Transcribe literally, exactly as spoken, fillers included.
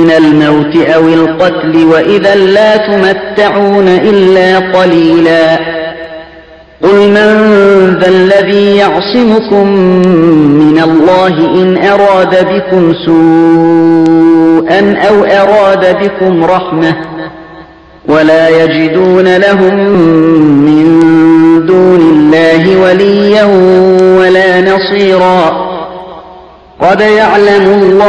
من الموت أو القتل وإذا لا تمتعون إلا قليلا قل من ذا الذي يعصمكم من الله إن أراد بكم سوءا أو أراد بكم رحمة ولا يجدون لهم من دون الله وليا ولا نصيرا قد يعلم الله